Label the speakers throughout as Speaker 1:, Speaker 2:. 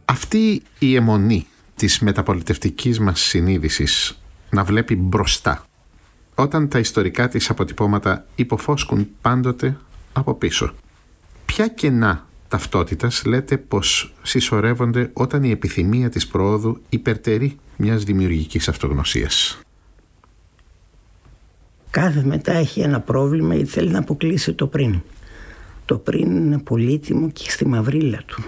Speaker 1: Αυτή η αιμονή της μεταπολιτευτικής μας συνείδησης να βλέπει μπροστά, όταν τα ιστορικά της αποτυπώματα υποφώσκουν πάντοτε από πίσω. Ποια κενά ταυτότητας λέτε πως συσσωρεύονται όταν η επιθυμία της προόδου υπερτερεί μιας δημιουργικής αυτογνωσίας?
Speaker 2: Κάθε μετά έχει ένα πρόβλημα γιατί θέλει να αποκλείσει το πριν. Το πριν είναι πολύτιμο και στη μαυρίλα του.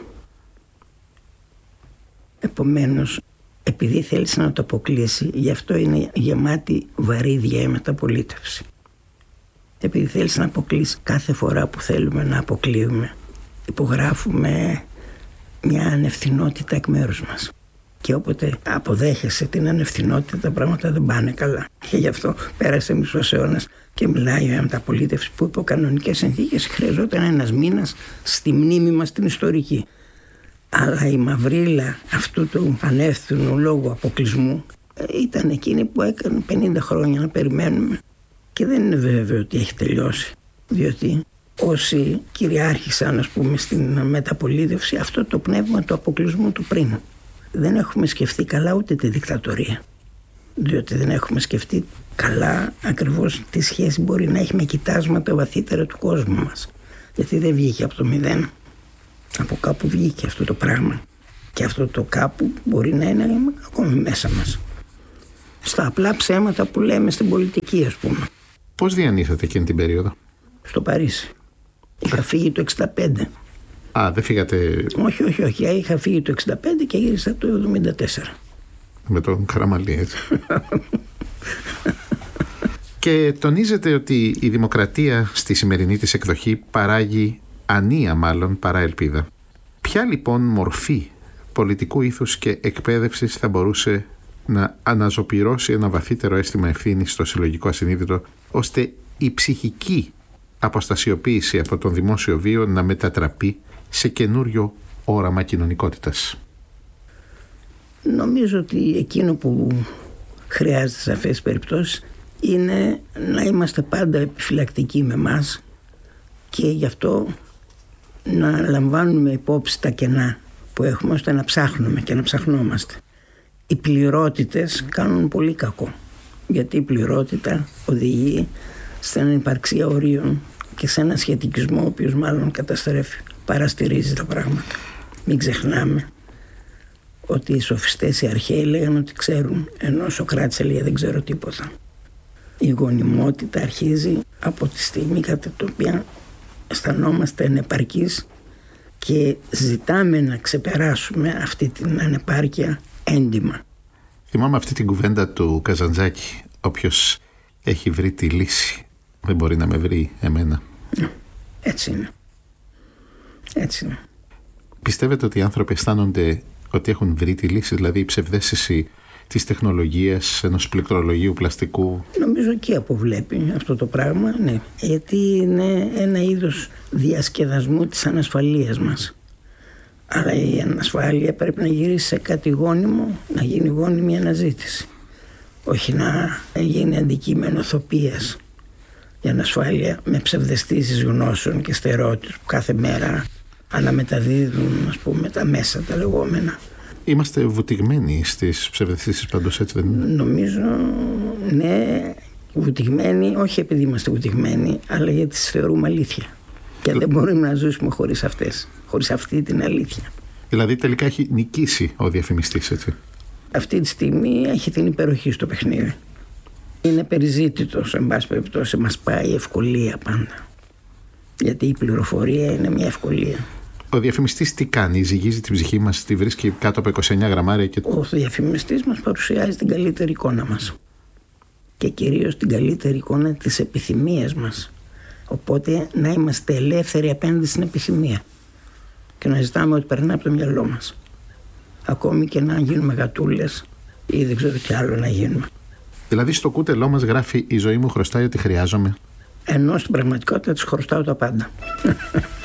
Speaker 2: Επομένως, επειδή θέλησε να το αποκλείσει, γι' αυτό είναι γεμάτη βαρύδια η μεταπολίτευση. Επειδή θέλησε να αποκλείσει κάθε φορά που θέλουμε να αποκλείουμε, υπογράφουμε μια ανευθυνότητα εκ μέρους μας. Και όποτε αποδέχεσαι την ανευθυνότητα, τα πράγματα δεν πάνε καλά. Και γι' αυτό πέρασε μισός αιώνας και μιλάει για μεταπολίτευση που υπό κανονικές συνθήκες χρειαζόταν ένας μήνας στη μνήμη μας την ιστορική. Αλλά η μαυρίλα αυτού του ανεύθυνου λόγου αποκλεισμού ήταν εκείνη που έκανε 50 χρόνια να περιμένουμε. Και δεν είναι βέβαιο ότι έχει τελειώσει. Διότι όσοι κυριάρχησαν, ας πούμε, στην μεταπολίτευση, αυτό το πνεύμα του αποκλεισμού του πριν. Δεν έχουμε σκεφτεί καλά ούτε τη δικτατορία. Διότι δεν έχουμε σκεφτεί καλά ακριβώς τι σχέση μπορεί να έχει με κοιτάσματα βαθύτερα του κόσμου μας. Γιατί δεν βγήκε από το μηδέν. Από κάπου βγήκε αυτό το πράγμα. Και αυτό το κάπου μπορεί να είναι ακόμη μέσα μας. Στα απλά ψέματα που λέμε στην πολιτική, ας πούμε.
Speaker 1: Πώς διανύσατε εκείνη την περίοδο?
Speaker 2: Στο Παρίσι. Είχα φύγει το 65.
Speaker 1: Α, δεν φύγατε?
Speaker 2: Όχι. Είχα φύγει το 65 και γύρισα το 74.
Speaker 1: Με τον Καραμαλή, έτσι. Και τονίζετε ότι η δημοκρατία στη σημερινή της εκδοχή παράγει ανία μάλλον παρά ελπίδα. Ποια λοιπόν μορφή πολιτικού ήθους και εκπαίδευσης θα μπορούσε να αναζωπυρώσει ένα βαθύτερο αίσθημα ευθύνης στο συλλογικό ασυνείδητο, ώστε η ψυχική αποστασιοποίηση από τον δημόσιο βίο να μετατραπεί σε καινούριο όραμα κοινωνικότητας?
Speaker 2: Νομίζω ότι εκείνο που χρειάζεται σε αυτές τις περιπτώσεις είναι να είμαστε πάντα επιφυλακτικοί με εμάς και γι' αυτό να λαμβάνουμε υπόψη τα κενά που έχουμε, ώστε να ψάχνουμε και να ψαχνόμαστε. Οι πληρότητες κάνουν πολύ κακό, γιατί η πληρότητα οδηγεί στην ανυπαρξία ορίων και σε ένα σχετικισμό ο οποίος μάλλον καταστρέφει, παραστηρίζει τα πράγματα. Μην ξεχνάμε ότι οι σοφιστές οι αρχαίοι λέγανε ότι ξέρουν, ενώ ο Σωκράτης έλεγε δεν ξέρω τίποτα. Η γονιμότητα αρχίζει από τη στιγμή κατά την οποία αισθανόμαστε ανεπαρκείς και ζητάμε να ξεπεράσουμε αυτή την ανεπάρκεια έντιμα.
Speaker 1: Θυμάμαι αυτή την κουβέντα του Καζαντζάκη: όποιος έχει βρει τη λύση δεν μπορεί να με βρει εμένα.
Speaker 2: Έτσι είναι. Έτσι είναι.
Speaker 1: Πιστεύετε ότι οι άνθρωποι αισθάνονται ότι έχουν βρει τη λύση, δηλαδή η ψευδαίσθηση της τεχνολογίας, ενός πληκτρολογίου πλαστικού?
Speaker 2: Νομίζω και αποβλέπει αυτό το πράγμα, ναι. Γιατί είναι ένα είδος διασκεδασμού της ανασφαλείας μας. Αλλά η ανασφάλεια πρέπει να γυρίσει σε κάτι γόνιμο, να γίνει γόνιμη αναζήτηση. Όχι να γίνει αντικείμενο θοπίας. Η ανασφάλεια με ψευδαισθήσεις γνώσεων και στερεότυπους που κάθε μέρα αναμεταδίδουν, ας πούμε, τα μέσα τα λεγόμενα.
Speaker 1: Είμαστε βουτυγμένοι στις ψευδαισθήσεις πάντως, έτσι δεν είναι?
Speaker 2: Νομίζω, ναι, βουτυγμένοι, όχι επειδή είμαστε βουτυγμένοι, αλλά γιατί τις θεωρούμε αλήθεια. Και δεν μπορούμε να ζήσουμε χωρίς αυτές, χωρίς αυτή την αλήθεια.
Speaker 1: Δηλαδή τελικά έχει νικήσει ο διαφημιστής, έτσι?
Speaker 2: Αυτή τη στιγμή έχει την υπεροχή στο παιχνίδι. Είναι περιζήτητος, εν πάση περιπτώσει, μας πάει η ευκολία πάντα. Γιατί η πληροφορία είναι μια ευκολία.
Speaker 1: Ο διαφημιστής τι κάνει? Ζυγίζει την ψυχή μας, τη βρίσκει κάτω από 29 γραμμάρια και...
Speaker 2: Ο διαφημιστής μας παρουσιάζει την καλύτερη εικόνα μας. Και κυρίως την καλύτερη εικόνα της επιθυμίας μας. Οπότε να είμαστε ελεύθεροι απέναντι στην επιθυμία. Και να ζητάμε ό,τι περνά από το μυαλό μας. Ακόμη και να γίνουμε γατούλες ή δεν ξέρω τι άλλο να γίνουμε.
Speaker 1: Δηλαδή στο κούτελό μας γράφει: η ζωή μου χρωστάει ό,τι χρειάζομαι.
Speaker 2: Ενώ στην πραγματικότητα της χρωστάω τα πάντα.